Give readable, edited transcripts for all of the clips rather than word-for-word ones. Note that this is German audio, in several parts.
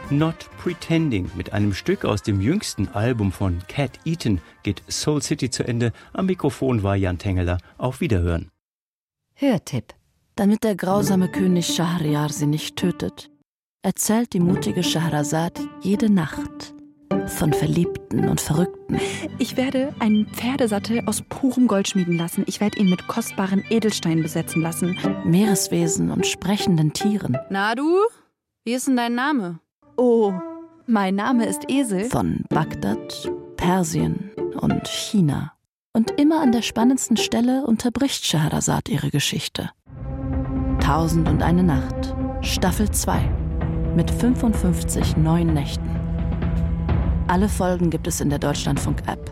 Not Pretending. Mit einem Stück aus dem jüngsten Album von Cat Eaton geht Soul City zu Ende. Am Mikrofon war Jan Tengeler. Auf Wiederhören. Hörtipp. Damit der grausame König Schahryar sie nicht tötet, erzählt die mutige Schahrazad jede Nacht von Verliebten und Verrückten. Ich werde einen Pferdesattel aus purem Gold schmieden lassen. Ich werde ihn mit kostbaren Edelsteinen besetzen lassen. Meereswesen und sprechenden Tieren. Na du? Wie ist denn dein Name? Oh, mein Name ist Esel. Von Bagdad, Persien und China. Und immer an der spannendsten Stelle unterbricht Schahrazad ihre Geschichte. 1001 Nacht, Staffel 2, mit 55 neuen Nächten. Alle Folgen gibt es in der Deutschlandfunk-App.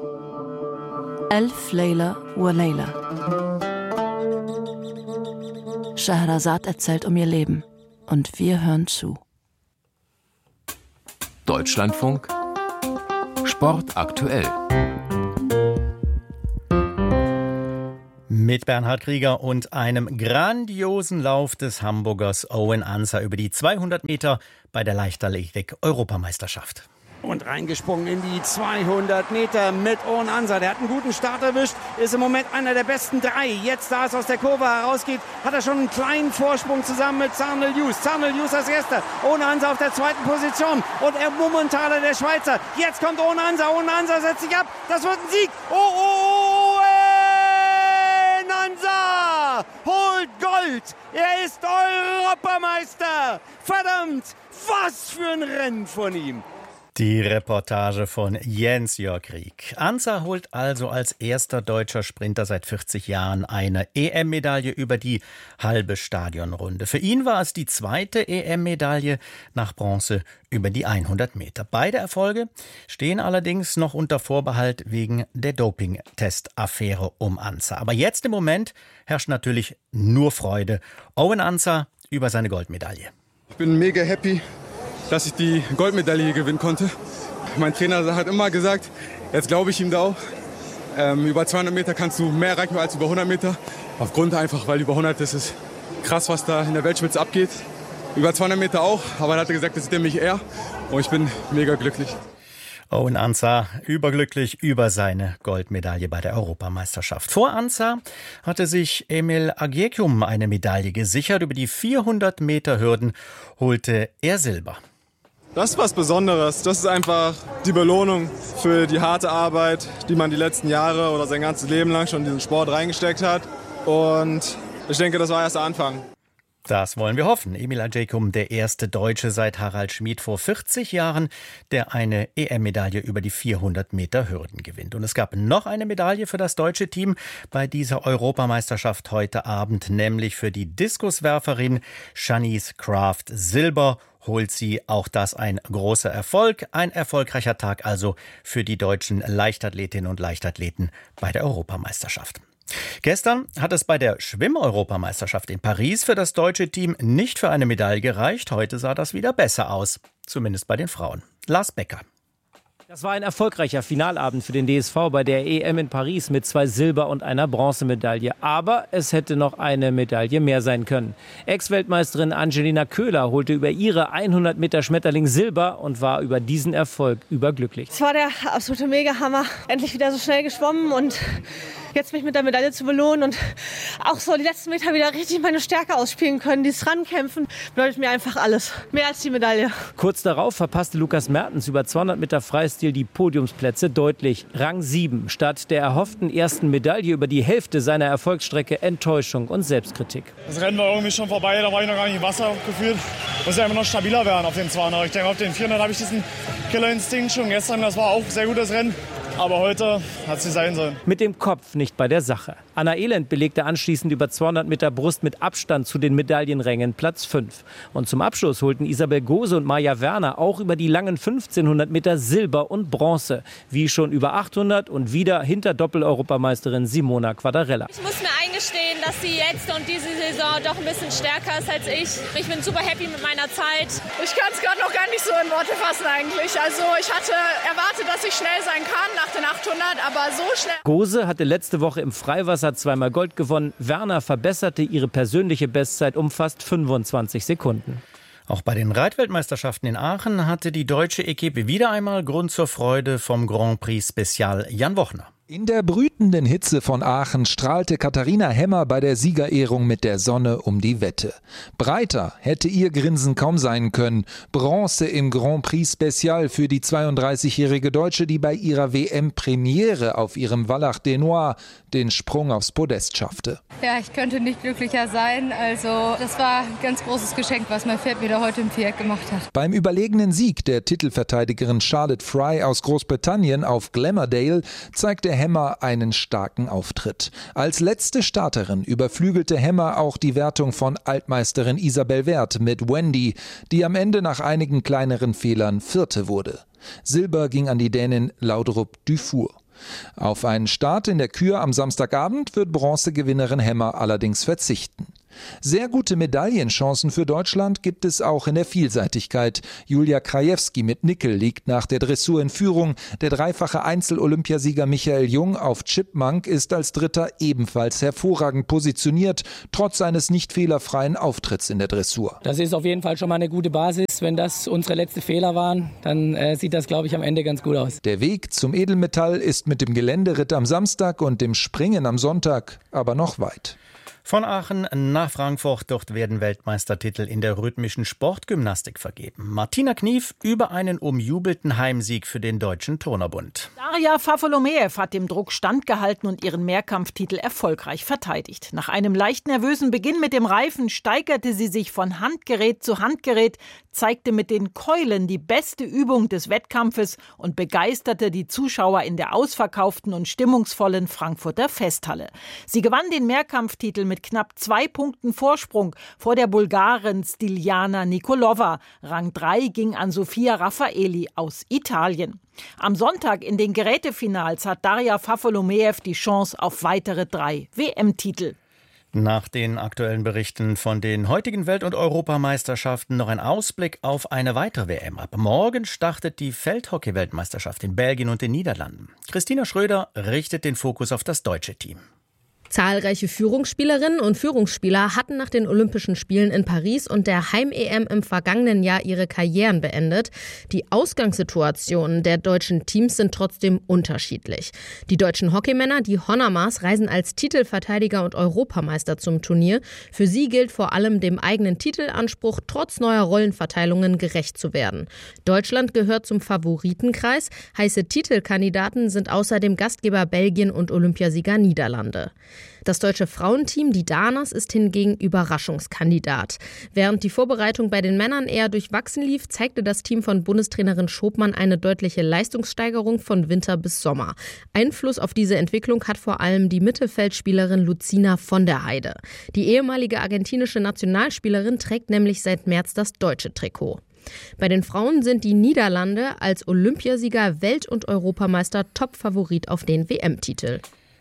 Elf Layla wa Layla. Schahrazad erzählt um ihr Leben und wir hören zu. Deutschlandfunk Sport aktuell. Mit Bernhard Krieger und einem grandiosen Lauf des Hamburgers Owen Ancer über die 200 Meter bei der Leichtathletik-Europameisterschaft. Und reingesprungen in die 200 Meter mit Owen Ancer. Der hat einen guten Start erwischt, ist im Moment einer der besten drei. Jetzt, da es aus der Kurve herausgeht, hat er schon einen kleinen Vorsprung zusammen mit Zharnel Hughes. Zharnel Hughes als erster, Owen Ancer auf der zweiten Position. Und er Mumenthaler, der Schweizer. Jetzt kommt Owen Ancer. Owen Ancer setzt sich ab. Das wird ein Sieg. Owen Ancer holt Gold. Er ist Europameister. Verdammt, was für ein Rennen von ihm. Die Reportage von Jens-Jörg Rieck. Ancer holt also als erster deutscher Sprinter seit 40 Jahren eine EM-Medaille über die halbe Stadionrunde. Für ihn war es die zweite EM-Medaille nach Bronze über die 100 Meter. Beide Erfolge stehen allerdings noch unter Vorbehalt wegen der Doping-Test-Affäre um Ancer. Aber jetzt im Moment herrscht natürlich nur Freude. Owen Ancer über seine Goldmedaille. Ich bin mega happy, dass ich die Goldmedaille hier gewinnen konnte. Mein Trainer hat immer gesagt, jetzt glaube ich ihm da auch, über 200 Meter kannst du mehr erreichen als über 100 Meter. Aufgrund einfach, weil über 100 ist es krass, was da in der Weltspitze abgeht. Über 200 Meter auch, aber er hat gesagt, das ist nämlich er und ich bin mega glücklich. Owen Ancer überglücklich über seine Goldmedaille bei der Europameisterschaft. Vor Ancer hatte sich Emil Agyekum eine Medaille gesichert. Über die 400 Meter Hürden holte er Silber. Das ist was Besonderes. Das ist einfach die Belohnung für die harte Arbeit, die man die letzten Jahre oder sein ganzes Leben lang schon in diesen Sport reingesteckt hat. Und ich denke, das war erst der Anfang. Das wollen wir hoffen. Emil Agyekum, der erste Deutsche seit Harald Schmid vor 40 Jahren, der eine EM-Medaille über die 400 Meter Hürden gewinnt. Und es gab noch eine Medaille für das deutsche Team bei dieser Europameisterschaft heute Abend, nämlich für die Diskuswerferin Shanice Kraft. Silber holt sie, auch das ein großer Erfolg. Ein erfolgreicher Tag also für die deutschen Leichtathletinnen und Leichtathleten bei der Europameisterschaft. Gestern hat es bei der Schwimm-Europameisterschaft in Paris für das deutsche Team nicht für eine Medaille gereicht. Heute sah das wieder besser aus, zumindest bei den Frauen. Lars Becker. Das war ein erfolgreicher Finalabend für den DSV bei der EM in Paris mit 2 Silber- und einer Bronzemedaille. Aber es hätte noch eine Medaille mehr sein können. Ex-Weltmeisterin Angelina Köhler holte über ihre 100 Meter Schmetterling Silber und war über diesen Erfolg überglücklich. Es war der absolute Mega-Hammer. Endlich wieder so schnell geschwommen und jetzt mich mit der Medaille zu belohnen und auch so die letzten Meter wieder richtig meine Stärke ausspielen können. Dieses Rankämpfen bedeutet mir einfach alles. Mehr als die Medaille. Kurz darauf verpasste Lukas Mertens über 200 Meter Freistil die Podiumsplätze deutlich. Rang 7 statt der erhofften ersten Medaille über die Hälfte seiner Erfolgsstrecke Enttäuschung und Selbstkritik. Das Rennen war irgendwie schon vorbei, da war ich noch gar nicht im Wasser gefühlt. Muss ja immer noch stabiler werden auf den 200. Ich denke, auf den 400 habe ich diesen Killerinstinkt schon gestern. Das war auch ein sehr gutes Rennen. Aber heute hat es nicht sein sollen. Mit dem Kopf nicht bei der Sache. Anna Elend belegte anschließend über 200 Meter Brust mit Abstand zu den Medaillenrängen Platz 5. Und zum Abschluss holten Isabel Gose und Maja Werner auch über die langen 1500 Meter Silber und Bronze. Wie schon über 800 und wieder hinter Doppel-Europameisterin Simona Quadarella. Ich muss mir eingestehen, dass sie jetzt und diese Saison doch ein bisschen stärker ist als ich. Ich bin super happy mit meiner Zeit. Ich kann es gerade noch gar nicht so in Worte fassen eigentlich. Also ich hatte erwartet, dass ich schnell sein kann nach den 800, aber so schnell. Gose hatte letzte Woche im Freiwasser zweimal Gold gewonnen. Werner verbesserte ihre persönliche Bestzeit um fast 25 Sekunden. Auch bei den Reitweltmeisterschaften in Aachen hatte die deutsche Equipe wieder einmal Grund zur Freude vom Grand Prix Spezial Jan Wochner. In der brütenden Hitze von Aachen strahlte Katharina Hemmer bei der Siegerehrung mit der Sonne um die Wette. Breiter hätte ihr Grinsen kaum sein können. Bronze im Grand Prix Spezial für die 32-jährige Deutsche, die bei ihrer WM-Premiere auf ihrem Wallach des Noirs den Sprung aufs Podest schaffte. Ja, ich könnte nicht glücklicher sein. Also das war ein ganz großes Geschenk, was mein Pferd mir da heute im Viereck gemacht hat. Beim überlegenen Sieg der Titelverteidigerin Charlotte Fry aus Großbritannien auf Glamourdale zeigte Hemmer einen starken Auftritt. Als letzte Starterin überflügelte Hemmer auch die Wertung von Altmeisterin Isabel Werth mit Wendy, die am Ende nach einigen kleineren Fehlern Vierte wurde. Silber ging an die Dänin Laudrup Dufour. Auf einen Start in der Kür am Samstagabend wird Bronzegewinnerin Hemmer allerdings verzichten. Sehr gute Medaillenchancen für Deutschland gibt es auch in der Vielseitigkeit. Julia Krajewski mit Nickel liegt nach der Dressur in Führung. Der dreifache Einzel-Olympiasieger Michael Jung auf Chipmunk ist als Dritter ebenfalls hervorragend positioniert, trotz seines nicht fehlerfreien Auftritts in der Dressur. Das ist auf jeden Fall schon mal eine gute Basis. Wenn das unsere letzten Fehler waren, dann sieht das, glaube ich, am Ende ganz gut aus. Der Weg zum Edelmetall ist mit dem Geländeritt am Samstag und dem Springen am Sonntag aber noch weit. Von Aachen nach Frankfurt, dort werden Weltmeistertitel in der rhythmischen Sportgymnastik vergeben. Martina Knief über einen umjubelten Heimsieg für den Deutschen Turnerbund. Daria Fafolomeev hat dem Druck standgehalten und ihren Mehrkampftitel erfolgreich verteidigt. Nach einem leicht nervösen Beginn mit dem Reifen steigerte sie sich von Handgerät zu Handgerät, zeigte mit den Keulen die beste Übung des Wettkampfes und begeisterte die Zuschauer in der ausverkauften und stimmungsvollen Frankfurter Festhalle. Sie gewann den Mehrkampftitel mit knapp 2 Punkten Vorsprung vor der Bulgarin Stiljana Nikolova. Rang 3 ging an Sofia Raffaeli aus Italien. Am Sonntag in den Gerätefinals hat Daria Fafolomeev die Chance auf weitere 3 WM-Titel. Nach den aktuellen Berichten von den heutigen Welt- und Europameisterschaften noch ein Ausblick auf eine weitere WM. Ab morgen startet die Feldhockey-Weltmeisterschaft in Belgien und den Niederlanden. Christina Schröder richtet den Fokus auf das deutsche Team. Zahlreiche Führungsspielerinnen und Führungsspieler hatten nach den Olympischen Spielen in Paris und der Heim-EM im vergangenen Jahr ihre Karrieren beendet. Die Ausgangssituationen der deutschen Teams sind trotzdem unterschiedlich. Die deutschen Hockeymänner, die Honormas, reisen als Titelverteidiger und Europameister zum Turnier. Für sie gilt vor allem, dem eigenen Titelanspruch trotz neuer Rollenverteilungen gerecht zu werden. Deutschland gehört zum Favoritenkreis. Heiße Titelkandidaten sind außerdem Gastgeber Belgien und Olympiasieger Niederlande. Das deutsche Frauenteam, die Danas, ist hingegen Überraschungskandidat. Während die Vorbereitung bei den Männern eher durchwachsen lief, zeigte das Team von Bundestrainerin Schopmann eine deutliche Leistungssteigerung von Winter bis Sommer. Einfluss auf diese Entwicklung hat vor allem die Mittelfeldspielerin Lucina von der Heide. Die ehemalige argentinische Nationalspielerin trägt nämlich seit März das deutsche Trikot. Bei den Frauen sind die Niederlande als Olympiasieger, Welt- und Europameister Topfavorit auf den WM-Titel.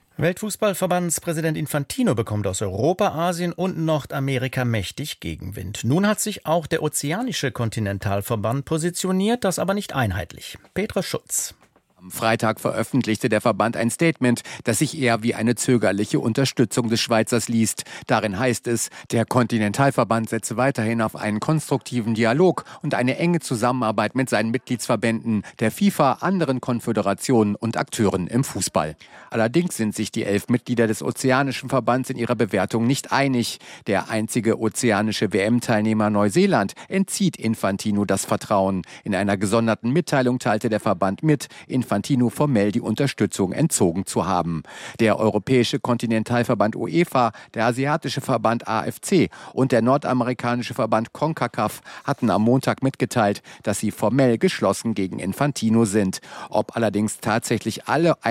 Weltfußballverbandspräsident Infantino bekommt aus Europa, Asien und Nordamerika mächtig Gegenwind. Nun hat sich auch der Ozeanische Kontinentalverband positioniert, das aber nicht einheitlich. Petra Schutz. Am Freitag veröffentlichte der Verband ein Statement, das sich eher wie eine zögerliche Unterstützung des Schweizers liest. Darin heißt es, der Kontinentalverband setze weiterhin auf einen konstruktiven Dialog und eine enge Zusammenarbeit mit seinen Mitgliedsverbänden, der FIFA, anderen Konföderationen und Akteuren im Fußball. Allerdings sind sich die 11 Mitglieder des Ozeanischen Verbands in ihrer Bewertung nicht einig. Der einzige ozeanische WM-Teilnehmer Neuseeland entzieht Infantino das Vertrauen. In einer gesonderten Mitteilung teilte der Verband mit, Infantino formell die Unterstützung entzogen zu haben. Der Europäische Kontinentalverband UEFA, der Asiatische Verband AFC und der Nordamerikanische Verband CONCACAF hatten am Montag mitgeteilt, dass sie formell geschlossen gegen Infantino sind. Ob allerdings tatsächlich alle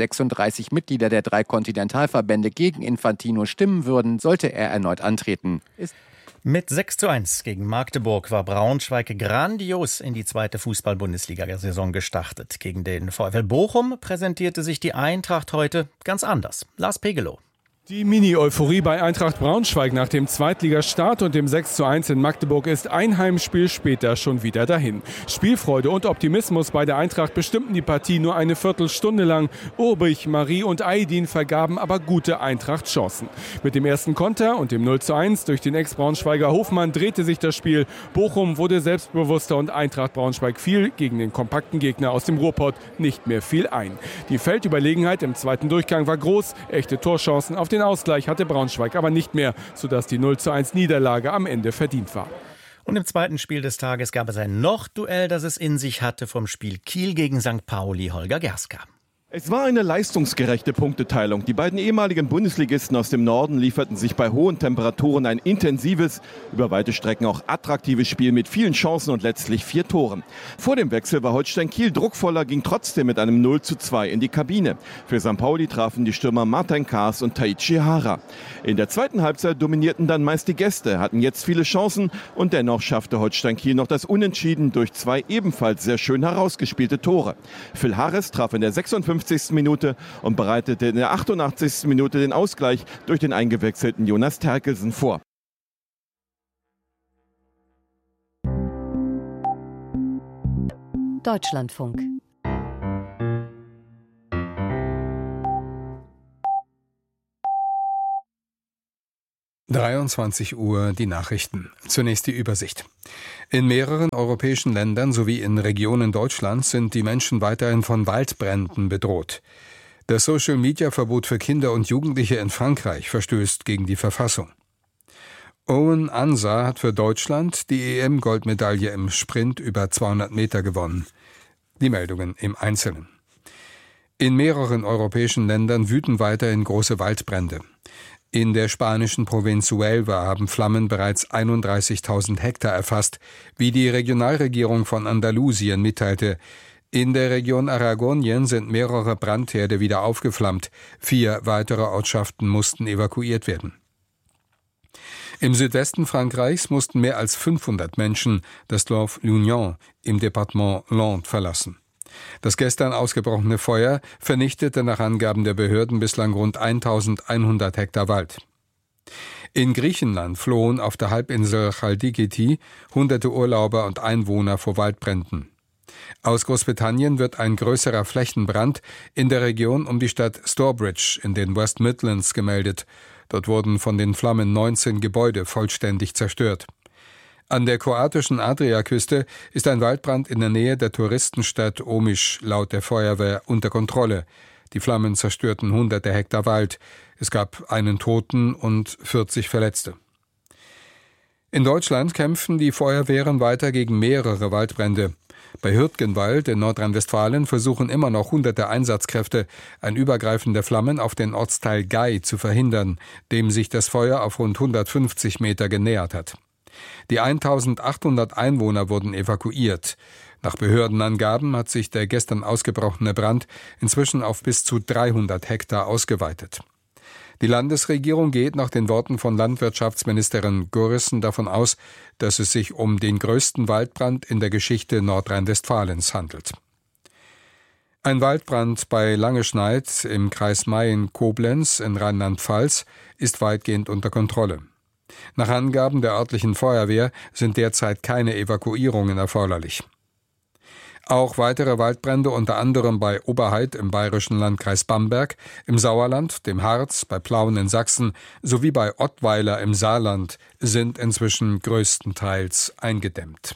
136 Mitglieder der 3 Kontinentalverbände gegen Infantino stimmen würden, sollte er erneut antreten. Mit 6:1 gegen Magdeburg war Braunschweig grandios in die 2. Fußball-Bundesliga-Saison gestartet. Gegen den VfL Bochum präsentierte sich die Eintracht heute ganz anders. Lars Pegelow. Die Mini-Euphorie bei Eintracht Braunschweig nach dem Zweitligastart und dem 6:1 in Magdeburg ist ein Heimspiel später schon wieder dahin. Spielfreude und Optimismus bei der Eintracht bestimmten die Partie nur eine Viertelstunde lang. Urbich, Marie und Aydin vergaben aber gute Eintracht-Chancen. Mit dem ersten Konter und dem 0:1 durch den Ex-Braunschweiger Hofmann drehte sich das Spiel. Bochum wurde selbstbewusster und Eintracht Braunschweig fiel gegen den kompakten Gegner aus dem Ruhrpott nicht mehr viel ein. Die Feldüberlegenheit im zweiten Durchgang war groß, echte Torchancen auf den Ausgleich hatte Braunschweig aber nicht mehr, sodass die 0:1 Niederlage am Ende verdient war. Und im zweiten Spiel des Tages gab es ein Noch-Duell, das es in sich hatte vom Spiel Kiel gegen St. Pauli. Holger Gerska. Es war eine leistungsgerechte Punkteteilung. Die beiden ehemaligen Bundesligisten aus dem Norden lieferten sich bei hohen Temperaturen ein intensives, über weite Strecken auch attraktives Spiel mit vielen Chancen und letztlich 4 Toren. Vor dem Wechsel war Holstein Kiel druckvoller, ging trotzdem mit einem 0:2 in die Kabine. Für St. Pauli trafen die Stürmer Martin Kaas und Taichi Hara. In der zweiten Halbzeit dominierten dann meist die Gäste, hatten jetzt viele Chancen und dennoch schaffte Holstein Kiel noch das Unentschieden durch 2 ebenfalls sehr schön herausgespielte Tore. Phil Harris traf in der 56. Minute und bereitete in der 88. Minute den Ausgleich durch den eingewechselten Jonas Terkelsen vor. Deutschlandfunk. Uhr die Nachrichten. Zunächst die Übersicht. In mehreren europäischen Ländern sowie in Regionen Deutschlands sind die Menschen weiterhin von Waldbränden bedroht. Das Social-Media-Verbot für Kinder und Jugendliche in Frankreich verstößt gegen die Verfassung. Owen Ansah hat für Deutschland die EM-Goldmedaille im Sprint über 200 Meter gewonnen. Die Meldungen im Einzelnen. In mehreren europäischen Ländern wüten weiterhin große Waldbrände. In der spanischen Provinz Huelva haben Flammen bereits 31.000 Hektar erfasst, wie die Regionalregierung von Andalusien mitteilte. In der Region Aragonien sind mehrere Brandherde wieder aufgeflammt. 4 weitere Ortschaften mussten evakuiert werden. Im Südwesten Frankreichs mussten mehr als 500 Menschen das Dorf Lugnon im Departement Landes verlassen. Das gestern ausgebrochene Feuer vernichtete nach Angaben der Behörden bislang rund 1.100 Hektar Wald. In Griechenland flohen auf der Halbinsel Chalkidiki hunderte Urlauber und Einwohner vor Waldbränden. Aus Großbritannien wird ein größerer Flächenbrand in der Region um die Stadt Stourbridge in den West Midlands gemeldet. Dort wurden von den Flammen 19 Gebäude vollständig zerstört. An der kroatischen Adriaküste ist ein Waldbrand in der Nähe der Touristenstadt Omiš laut der Feuerwehr unter Kontrolle. Die Flammen zerstörten hunderte Hektar Wald. Es gab einen Toten und 40 Verletzte. In Deutschland kämpfen die Feuerwehren weiter gegen mehrere Waldbrände. Bei Hürtgenwald in Nordrhein-Westfalen versuchen immer noch hunderte Einsatzkräfte, ein Übergreifen der Flammen auf den Ortsteil Gei zu verhindern, dem sich das Feuer auf rund 150 Meter genähert hat. Die 1.800 Einwohner wurden evakuiert. Nach Behördenangaben hat sich der gestern ausgebrochene Brand inzwischen auf bis zu 300 Hektar ausgeweitet. Die Landesregierung geht nach den Worten von Landwirtschaftsministerin Görissen davon aus, dass es sich um den größten Waldbrand in der Geschichte Nordrhein-Westfalens handelt. Ein Waldbrand bei Langeschneid im Kreis Mayen-Koblenz in Rheinland-Pfalz ist weitgehend unter Kontrolle. Nach Angaben der örtlichen Feuerwehr sind derzeit keine Evakuierungen erforderlich. Auch weitere Waldbrände, unter anderem bei Oberheid im bayerischen Landkreis Bamberg, im Sauerland, dem Harz, bei Plauen in Sachsen sowie bei Ottweiler im Saarland, sind inzwischen größtenteils eingedämmt.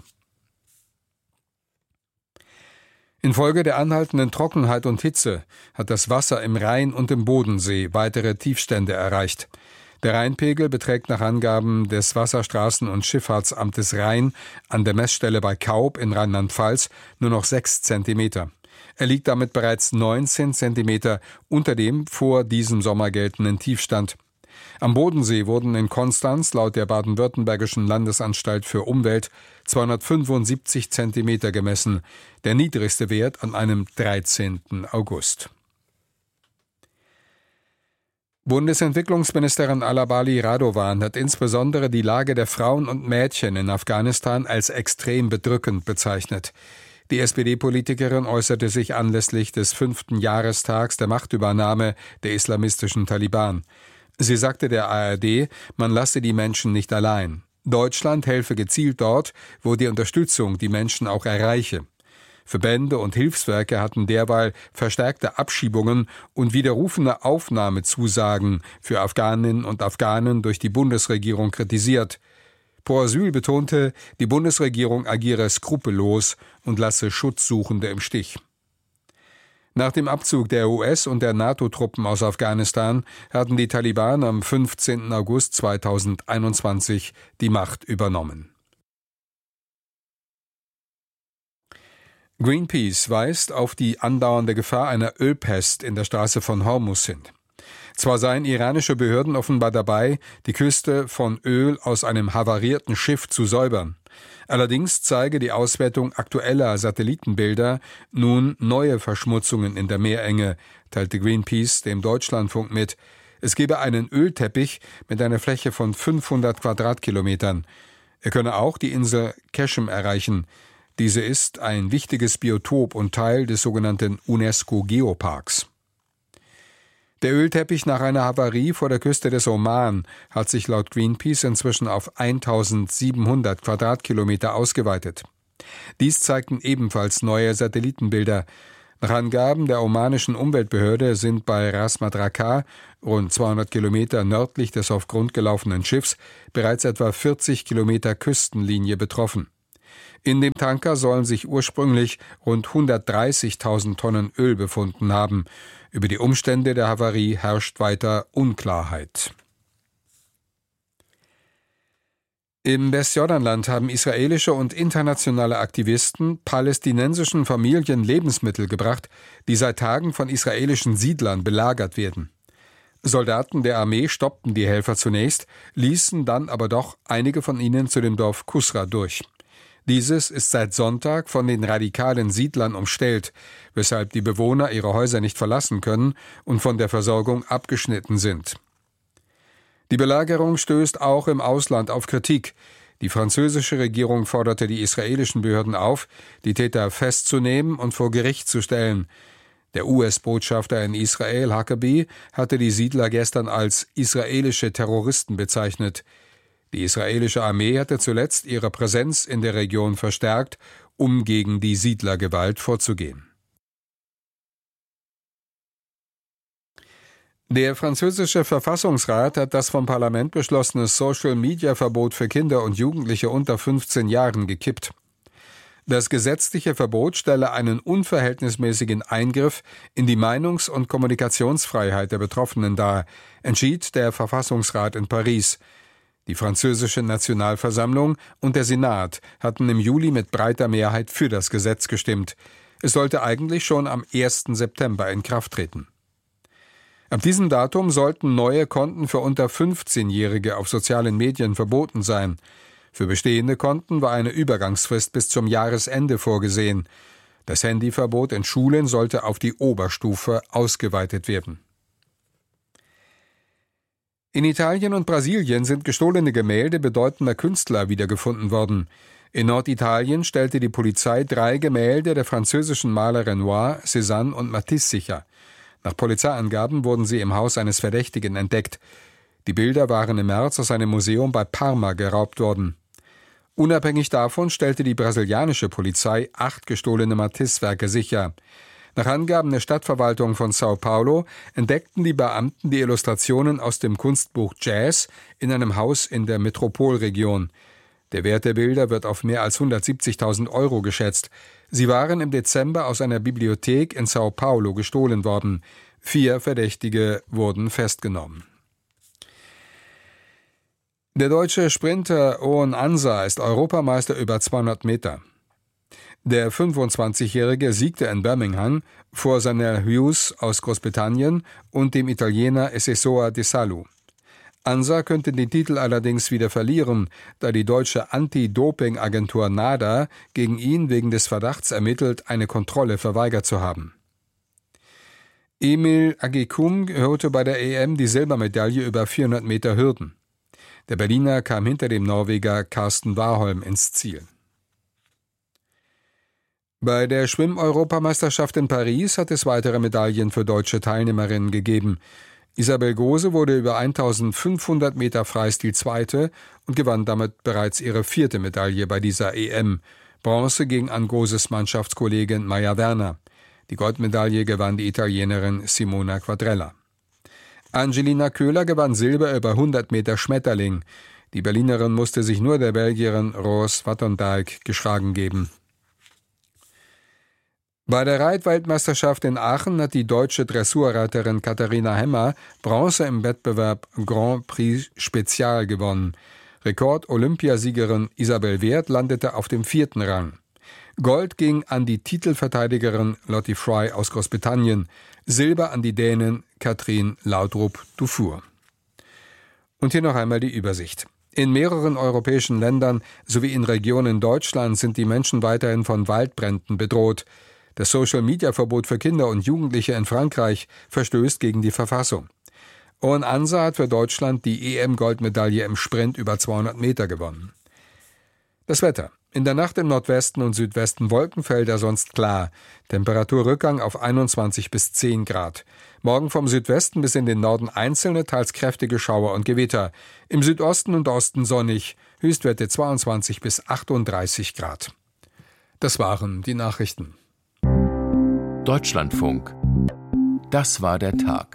Infolge der anhaltenden Trockenheit und Hitze hat das Wasser im Rhein und im Bodensee weitere Tiefstände erreicht. Der Rheinpegel beträgt nach Angaben des Wasserstraßen- und Schifffahrtsamtes Rhein an der Messstelle bei Kaub in Rheinland-Pfalz nur noch 6 Zentimeter. Er liegt damit bereits 19 Zentimeter unter dem vor diesem Sommer geltenden Tiefstand. Am Bodensee wurden in Konstanz laut der Baden-Württembergischen Landesanstalt für Umwelt 275 Zentimeter gemessen, der niedrigste Wert an einem 13. August. Bundesentwicklungsministerin Alabali Radovan hat insbesondere die Lage der Frauen und Mädchen in Afghanistan als extrem bedrückend bezeichnet. Die SPD-Politikerin äußerte sich anlässlich des 5. Jahrestags der Machtübernahme der islamistischen Taliban. Sie sagte der ARD, man lasse die Menschen nicht allein. Deutschland helfe gezielt dort, wo die Unterstützung die Menschen auch erreiche. Verbände und Hilfswerke hatten derweil verstärkte Abschiebungen und widerrufene Aufnahmezusagen für Afghaninnen und Afghanen durch die Bundesregierung kritisiert. Pro Asyl betonte, die Bundesregierung agiere skrupellos und lasse Schutzsuchende im Stich. Nach dem Abzug der US- und der NATO-Truppen aus Afghanistan hatten die Taliban am 15. August 2021 die Macht übernommen. Greenpeace weist auf die andauernde Gefahr einer Ölpest in der Straße von Hormuz hin. Zwar seien iranische Behörden offenbar dabei, die Küste von Öl aus einem havarierten Schiff zu säubern. Allerdings zeige die Auswertung aktueller Satellitenbilder nun neue Verschmutzungen in der Meerenge, teilte Greenpeace dem Deutschlandfunk mit. Es gebe einen Ölteppich mit einer Fläche von 500 Quadratkilometern. Er könne auch die Insel Keshem erreichen. Diese ist ein wichtiges Biotop und Teil des sogenannten UNESCO-Geoparks. Der Ölteppich nach einer Havarie vor der Küste des Oman hat sich laut Greenpeace inzwischen auf 1700 Quadratkilometer ausgeweitet. Dies zeigten ebenfalls neue Satellitenbilder. Nach Angaben der omanischen Umweltbehörde sind bei Ras Madraka, rund 200 Kilometer nördlich des auf Grund gelaufenen Schiffs, bereits etwa 40 Kilometer Küstenlinie betroffen. In dem Tanker sollen sich ursprünglich rund 130.000 Tonnen Öl befunden haben. Über die Umstände der Havarie herrscht weiter Unklarheit. Im Westjordanland haben israelische und internationale Aktivisten palästinensischen Familien Lebensmittel gebracht, die seit Tagen von israelischen Siedlern belagert werden. Soldaten der Armee stoppten die Helfer zunächst, ließen dann aber doch einige von ihnen zu dem Dorf Kusra durch. Dieses ist seit Sonntag von den radikalen Siedlern umstellt, weshalb die Bewohner ihre Häuser nicht verlassen können und von der Versorgung abgeschnitten sind. Die Belagerung stößt auch im Ausland auf Kritik. Die französische Regierung forderte die israelischen Behörden auf, die Täter festzunehmen und vor Gericht zu stellen. Der US-Botschafter in Israel, Huckabee, hatte die Siedler gestern als israelische Terroristen bezeichnet. Die israelische Armee hatte zuletzt ihre Präsenz in der Region verstärkt, um gegen die Siedlergewalt vorzugehen. Der französische Verfassungsrat hat das vom Parlament beschlossene Social-Media-Verbot für Kinder und Jugendliche unter 15 Jahren gekippt. Das gesetzliche Verbot stelle einen unverhältnismäßigen Eingriff in die Meinungs- und Kommunikationsfreiheit der Betroffenen dar, entschied der Verfassungsrat in Paris. Die französische Nationalversammlung und der Senat hatten im Juli mit breiter Mehrheit für das Gesetz gestimmt. Es sollte eigentlich schon am 1. September in Kraft treten. Ab diesem Datum sollten neue Konten für unter 15-Jährige auf sozialen Medien verboten sein. Für bestehende Konten war eine Übergangsfrist bis zum Jahresende vorgesehen. Das Handyverbot in Schulen sollte auf die Oberstufe ausgeweitet werden. In Italien und Brasilien sind gestohlene Gemälde bedeutender Künstler wiedergefunden worden. In Norditalien stellte die Polizei 3 Gemälde der französischen Maler Renoir, Cézanne und Matisse sicher. Nach Polizeiangaben wurden sie im Haus eines Verdächtigen entdeckt. Die Bilder waren im März aus einem Museum bei Parma geraubt worden. Unabhängig davon stellte die brasilianische Polizei 8 gestohlene Matisse-Werke sicher. Nach Angaben der Stadtverwaltung von São Paulo entdeckten die Beamten die Illustrationen aus dem Kunstbuch Jazz in einem Haus in der Metropolregion. Der Wert der Bilder wird auf mehr als 170.000 € geschätzt. Sie waren im Dezember aus einer Bibliothek in São Paulo gestohlen worden. 4 Verdächtige wurden festgenommen. Der deutsche Sprinter Oon Ansa ist Europameister über 200 Meter. Der 25-Jährige siegte in Birmingham vor Sanel Hughes aus Großbritannien und dem Italiener Esesoa De Salu. Ansa könnte den Titel allerdings wieder verlieren, da die deutsche Anti-Doping-Agentur NADA gegen ihn wegen des Verdachts ermittelt, eine Kontrolle verweigert zu haben. Emil Agyekum holte bei der EM die Silbermedaille über 400 Meter Hürden. Der Berliner kam hinter dem Norweger Karsten Warholm ins Ziel. Bei der Schwimm-Europameisterschaft in Paris hat es weitere Medaillen für deutsche Teilnehmerinnen gegeben. Isabel Gose wurde über 1500 Meter Freistil Zweite und gewann damit bereits ihre 4. Medaille bei dieser EM. Bronze ging an Goses Mannschaftskollegin Maja Werner. Die Goldmedaille gewann die Italienerin Simona Quadrella. Angelina Köhler gewann Silber über 100 Meter Schmetterling. Die Berlinerin musste sich nur der Belgierin Roos Wattendijk geschlagen geben. Bei der Reitweltmeisterschaft in Aachen hat die deutsche Dressurreiterin Katharina Hemmer Bronze im Wettbewerb Grand Prix Spezial gewonnen. Rekord-Olympiasiegerin Isabel Wert landete auf dem 4. Rang. Gold ging an die Titelverteidigerin Lottie Fry aus Großbritannien, Silber an die Dänin Katrin Laudrup-Dufour. Und hier noch einmal die Übersicht. In mehreren europäischen Ländern sowie in Regionen Deutschlands sind die Menschen weiterhin von Waldbränden bedroht. Das Social-Media-Verbot für Kinder und Jugendliche in Frankreich verstößt gegen die Verfassung. Owen Ansa hat für Deutschland die EM-Goldmedaille im Sprint über 200 Meter gewonnen. Das Wetter. In der Nacht im Nordwesten und Südwesten Wolkenfelder, sonst klar. Temperaturrückgang auf 21 bis 10 Grad. Morgen vom Südwesten bis in den Norden einzelne, teils kräftige Schauer und Gewitter. Im Südosten und Osten sonnig. Höchstwerte 22 bis 38 Grad. Das waren die Nachrichten. Deutschlandfunk. Das war der Tag.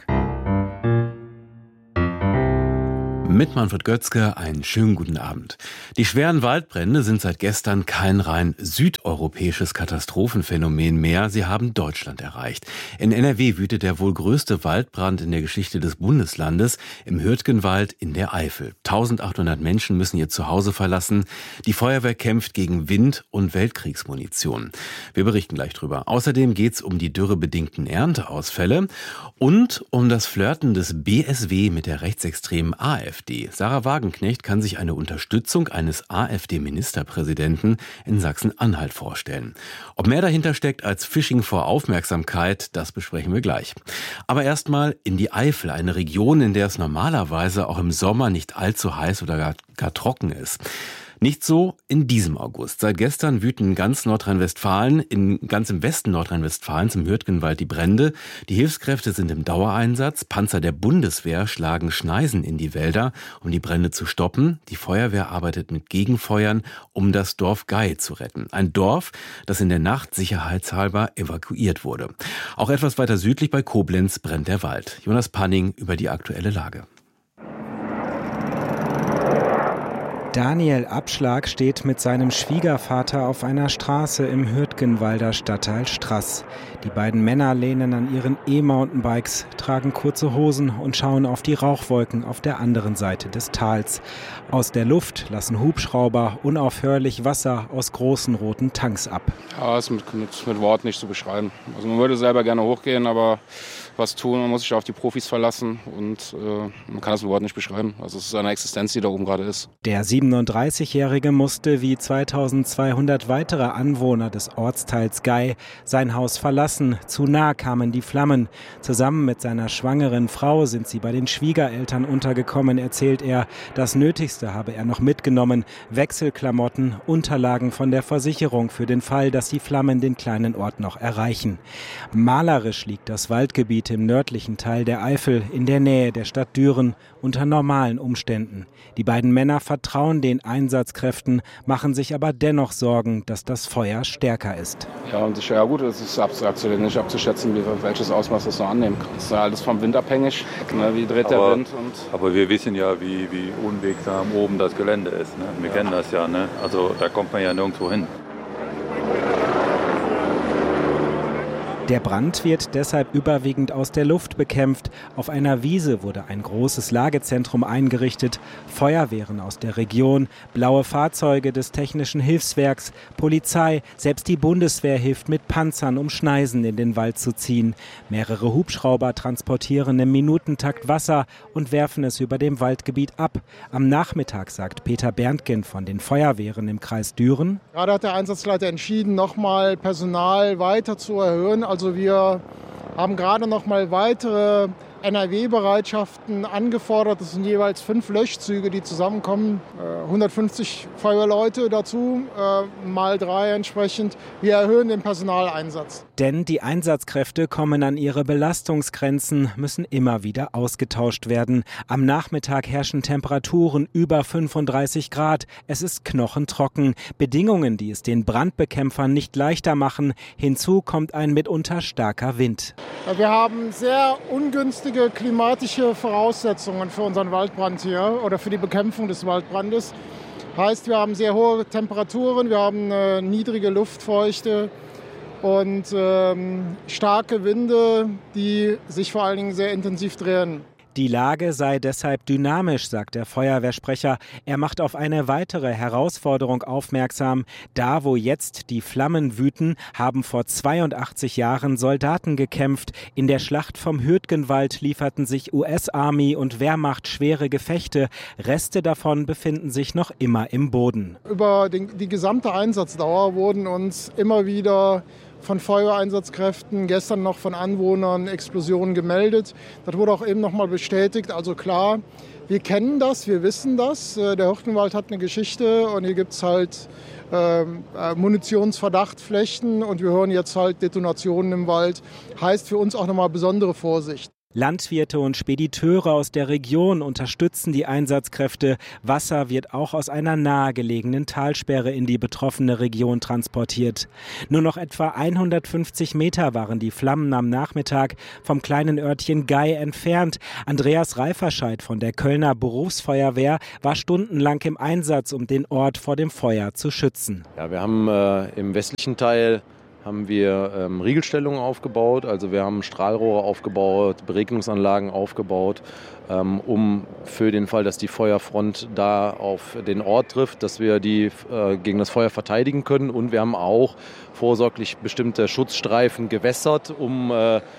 Mit Manfred Götzke einen schönen guten Abend. Die schweren Waldbrände sind seit gestern kein rein südeuropäisches Katastrophenphänomen mehr. Sie haben Deutschland erreicht. In NRW wütet der wohl größte Waldbrand in der Geschichte des Bundeslandes im Hürtgenwald in der Eifel. 1800 Menschen müssen ihr Zuhause verlassen. Die Feuerwehr kämpft gegen Wind- und Weltkriegsmunition. Wir berichten gleich drüber. Außerdem geht's um die dürrebedingten Ernteausfälle und um das Flirten des BSW mit der rechtsextremen AfD. Sarah Wagenknecht kann sich eine Unterstützung eines AfD-Ministerpräsidenten in Sachsen-Anhalt vorstellen. Ob mehr dahinter steckt als Phishing vor Aufmerksamkeit, das besprechen wir gleich. Aber erstmal in die Eifel, eine Region, in der es normalerweise auch im Sommer nicht allzu heiß oder gar trocken ist. Nicht so in diesem August. Seit gestern wüten ganz Nordrhein-Westfalen, ganz im Westen Nordrhein-Westfalens im Hürtgenwald die Brände. Die Hilfskräfte sind im Dauereinsatz. Panzer der Bundeswehr schlagen Schneisen in die Wälder, um die Brände zu stoppen. Die Feuerwehr arbeitet mit Gegenfeuern, um das Dorf Gei zu retten. Ein Dorf, das in der Nacht sicherheitshalber evakuiert wurde. Auch etwas weiter südlich bei Koblenz brennt der Wald. Jonas Panning über die aktuelle Lage. Daniel Abschlag steht mit seinem Schwiegervater auf einer Straße im Hürtgenwalder Stadtteil Straß. Die beiden Männer lehnen an ihren E-Mountainbikes, tragen kurze Hosen und schauen auf die Rauchwolken auf der anderen Seite des Tals. Aus der Luft lassen Hubschrauber unaufhörlich Wasser aus großen roten Tanks ab. Ja, ist mit Worten nicht zu beschreiben. Also man würde selber gerne hochgehen, aber was tun, man muss sich auf die Profis verlassen und man kann das mit Worten nicht beschreiben. Also es ist eine Existenz, die da oben gerade ist. Der 37-Jährige musste wie 2200 weitere Anwohner des Ortsteils Gei sein Haus verlassen. Zu nah kamen die Flammen. Zusammen mit seiner schwangeren Frau sind sie bei den Schwiegereltern untergekommen, erzählt er. Das Nötigste habe er noch mitgenommen: Wechselklamotten, Unterlagen von der Versicherung für den Fall, dass die Flammen den kleinen Ort noch erreichen. Malerisch liegt das Waldgebiet im nördlichen Teil der Eifel in der Nähe der Stadt Düren unter normalen Umständen. Die beiden Männer vertrauen den Einsatzkräften, machen sich aber dennoch Sorgen, dass das Feuer stärker ist. Ja, und ja gut, es ist aktuell nicht abzuschätzen, welches Ausmaß das noch annehmen kann. Es ist ja alles vom Wind abhängig, wie dreht der Wind. Aber wir wissen ja, wie unwegsam oben das Gelände ist. Ne? Wir kennen das ja, ne? Also da kommt man ja nirgendwo hin. Der Brand wird deshalb überwiegend aus der Luft bekämpft. Auf einer Wiese wurde ein großes Lagezentrum eingerichtet. Feuerwehren aus der Region, blaue Fahrzeuge des Technischen Hilfswerks, Polizei, selbst die Bundeswehr hilft mit Panzern, um Schneisen in den Wald zu ziehen. Mehrere Hubschrauber transportieren im Minutentakt Wasser und werfen es über dem Waldgebiet ab. Am Nachmittag sagt Peter Berntgen von den Feuerwehren im Kreis Düren: Gerade hat der Einsatzleiter entschieden, nochmal Personal weiter zu erhöhen. Also wir haben gerade noch mal weitere NRW-Bereitschaften angefordert. Das sind jeweils 5 Löschzüge, die zusammenkommen. 150 Feuerwehrleute dazu, mal 3 entsprechend. Wir erhöhen den Personaleinsatz. Denn die Einsatzkräfte kommen an ihre Belastungsgrenzen, müssen immer wieder ausgetauscht werden. Am Nachmittag herrschen Temperaturen über 35 Grad. Es ist knochentrocken. Bedingungen, die es den Brandbekämpfern nicht leichter machen. Hinzu kommt ein mitunter starker Wind. Wir haben sehr ungünstige klimatische Voraussetzungen für unseren Waldbrand hier oder für die Bekämpfung des Waldbrandes. Heißt, wir haben sehr hohe Temperaturen, wir haben eine niedrige Luftfeuchte und starke Winde, die sich vor allen Dingen sehr intensiv drehen. Die Lage sei deshalb dynamisch, sagt der Feuerwehrsprecher. Er macht auf eine weitere Herausforderung aufmerksam. Da, wo jetzt die Flammen wüten, haben vor 82 Jahren Soldaten gekämpft. In der Schlacht vom Hürtgenwald lieferten sich US-Army und Wehrmacht schwere Gefechte. Reste davon befinden sich noch immer im Boden. Über die gesamte Einsatzdauer wurden uns immer wieder von Feuerwehreinsatzkräften, gestern noch von Anwohnern Explosionen gemeldet. Das wurde auch eben noch mal bestätigt. Also klar, wir kennen das, wir wissen das. Der Hürtgenwald hat eine Geschichte und hier gibt es halt Munitionsverdachtflächen und wir hören jetzt halt Detonationen im Wald. Heißt für uns auch noch mal besondere Vorsicht. Landwirte und Spediteure aus der Region unterstützen die Einsatzkräfte. Wasser wird auch aus einer nahegelegenen Talsperre in die betroffene Region transportiert. Nur noch etwa 150 Meter waren die Flammen am Nachmittag vom kleinen Örtchen Gei entfernt. Andreas Reiferscheid von der Kölner Berufsfeuerwehr war stundenlang im Einsatz, um den Ort vor dem Feuer zu schützen. Ja, wir haben im westlichen Teil Riegelstellungen aufgebaut, also wir haben Strahlrohre aufgebaut, Beregnungsanlagen aufgebaut, um für den Fall, dass die Feuerfront da auf den Ort trifft, dass wir die gegen das Feuer verteidigen können. Und wir haben auch vorsorglich bestimmte Schutzstreifen gewässert, um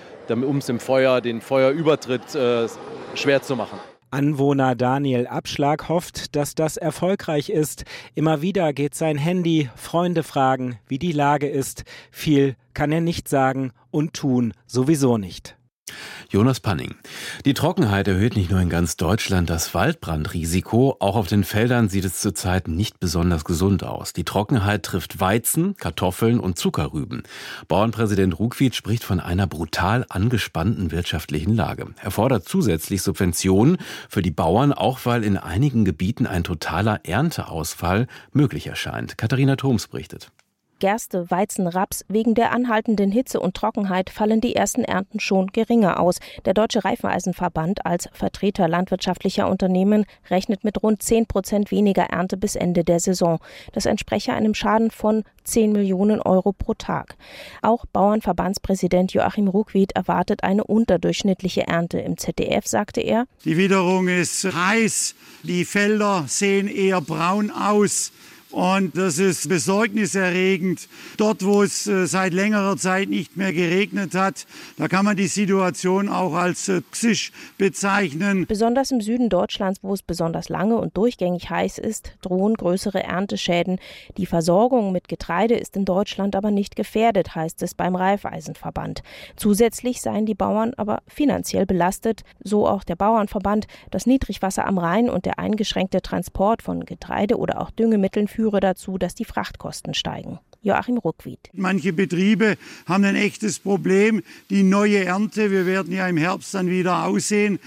es den Feuerübertritt schwer zu machen. Anwohner Daniel Abschlag hofft, dass das erfolgreich ist. Immer wieder geht sein Handy, Freunde fragen, wie die Lage ist. Viel kann er nicht sagen und tun sowieso nicht. Jonas Panning. Die Trockenheit erhöht nicht nur in ganz Deutschland das Waldbrandrisiko, auch auf den Feldern sieht es zurzeit nicht besonders gesund aus. Die Trockenheit trifft Weizen, Kartoffeln und Zuckerrüben. Bauernpräsident Ruckwied spricht von einer brutal angespannten wirtschaftlichen Lage. Er fordert zusätzlich Subventionen für die Bauern, auch weil in einigen Gebieten ein totaler Ernteausfall möglich erscheint. Katharina Thoms berichtet. Gerste, Weizen, Raps. Wegen der anhaltenden Hitze und Trockenheit fallen die ersten Ernten schon geringer aus. Der Deutsche Reifeisenverband als Vertreter landwirtschaftlicher Unternehmen rechnet mit rund 10% weniger Ernte bis Ende der Saison. Das entspreche einem Schaden von 10 Millionen Euro pro Tag. Auch Bauernverbandspräsident Joachim Ruckwied erwartet eine unterdurchschnittliche Ernte. Im ZDF sagte er: Die Witterung ist heiß, die Felder sehen eher braun aus. Und das ist besorgniserregend. Dort, wo es seit längerer Zeit nicht mehr geregnet hat, da kann man die Situation auch als toxisch bezeichnen. Besonders im Süden Deutschlands, wo es besonders lange und durchgängig heiß ist, drohen größere Ernteschäden. Die Versorgung mit Getreide ist in Deutschland aber nicht gefährdet, heißt es beim Reifeisenverband. Zusätzlich seien die Bauern aber finanziell belastet, so auch der Bauernverband. Das Niedrigwasser am Rhein und der eingeschränkte Transport von Getreide oder auch Düngemitteln führe dazu, dass die Frachtkosten steigen. Joachim Ruckwied. Manche Betriebe haben ein echtes Problem, die neue Ernte, wir werden ja im Herbst dann wieder aussehen,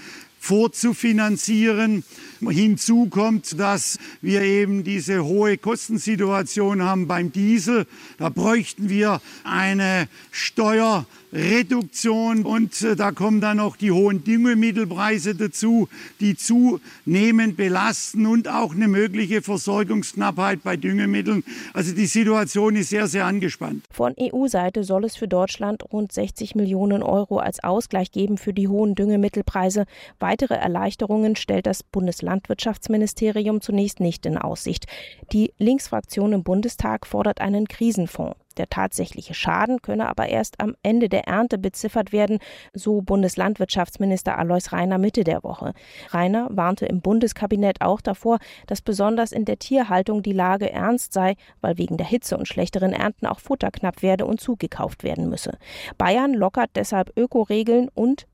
vorzufinanzieren. Hinzu kommt, dass wir eben diese hohe Kostensituation haben beim Diesel. Da bräuchten wir eine Steuerreduktion und da kommen dann noch die hohen Düngemittelpreise dazu, die zunehmend belasten und auch eine mögliche Versorgungsknappheit bei Düngemitteln. Also die Situation ist sehr, sehr angespannt. Von EU-Seite soll es für Deutschland rund 60 Millionen Euro als Ausgleich geben für die hohen Düngemittelpreise. Weitere Erleichterungen stellt das Bundeslandwirtschaftsministerium zunächst nicht in Aussicht. Die Linksfraktion im Bundestag fordert einen Krisenfonds. Der tatsächliche Schaden könne aber erst am Ende der Ernte beziffert werden, so Bundeslandwirtschaftsminister Alois Rainer Mitte der Woche. Rainer warnte im Bundeskabinett auch davor, dass besonders in der Tierhaltung die Lage ernst sei, weil wegen der Hitze und schlechteren Ernten auch Futter knapp werde und zugekauft werden müsse. Bayern lockert deshalb Ökoregeln und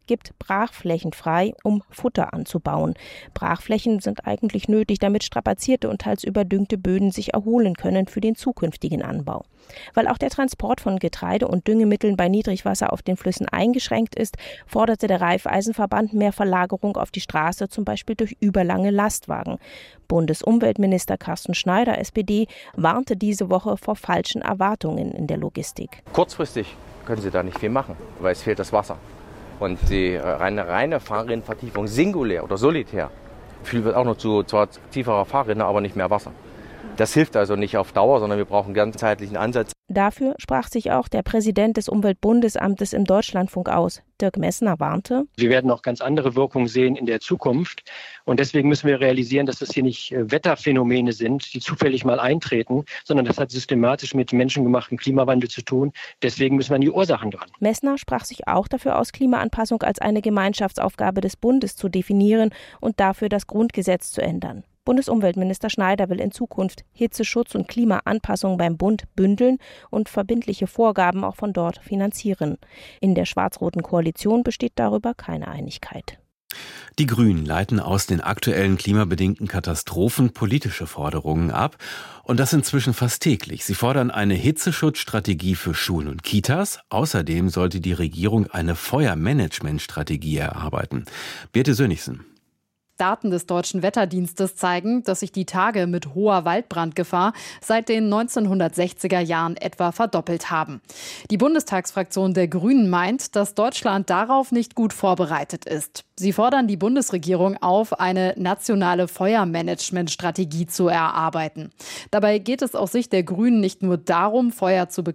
gibt Brachflächen frei, um Futter anzubauen. Brachflächen sind eigentlich nötig, damit strapazierte und teils überdüngte Böden sich erholen können für den zukünftigen Anbau. Weil auch der Transport von Getreide und Düngemitteln bei Niedrigwasser auf den Flüssen eingeschränkt ist, forderte der Raiffeisenverband mehr Verlagerung auf die Straße, zum Beispiel durch überlange Lastwagen. Bundesumweltminister Carsten Schneider, SPD, warnte diese Woche vor falschen Erwartungen in der Logistik. Kurzfristig können Sie da nicht viel machen, weil es fehlt das Wasser. Und die reine Fahrrinnenvertiefung singulär oder solitär führt auch noch zu zwar tieferer Fahrrinne, aber nicht mehr Wasser. Das hilft also nicht auf Dauer, sondern wir brauchen einen ganzheitlichen Ansatz. Dafür sprach sich auch der Präsident des Umweltbundesamtes im Deutschlandfunk aus. Dirk Messner warnte: Wir werden auch ganz andere Wirkungen sehen in der Zukunft. Und deswegen müssen wir realisieren, dass das hier nicht Wetterphänomene sind, die zufällig mal eintreten, sondern das hat systematisch mit menschengemachten Klimawandel zu tun. Deswegen müssen wir an die Ursachen dran. Messner sprach sich auch dafür aus, Klimaanpassung als eine Gemeinschaftsaufgabe des Bundes zu definieren und dafür das Grundgesetz zu ändern. Bundesumweltminister Schneider will in Zukunft Hitzeschutz und Klimaanpassung beim Bund bündeln und verbindliche Vorgaben auch von dort finanzieren. In der schwarz-roten Koalition besteht darüber keine Einigkeit. Die Grünen leiten aus den aktuellen klimabedingten Katastrophen politische Forderungen ab. Und das inzwischen fast täglich. Sie fordern eine Hitzeschutzstrategie für Schulen und Kitas. Außerdem sollte die Regierung eine Feuermanagementstrategie erarbeiten. Birte Sönnigsen. Daten des Deutschen Wetterdienstes zeigen, dass sich die Tage mit hoher Waldbrandgefahr seit den 1960er Jahren etwa verdoppelt haben. Die Bundestagsfraktion der Grünen meint, dass Deutschland darauf nicht gut vorbereitet ist. Sie fordern die Bundesregierung auf, eine nationale Feuermanagementstrategie zu erarbeiten. Dabei geht es aus Sicht der Grünen nicht nur darum, Feuer zu bekämpfen,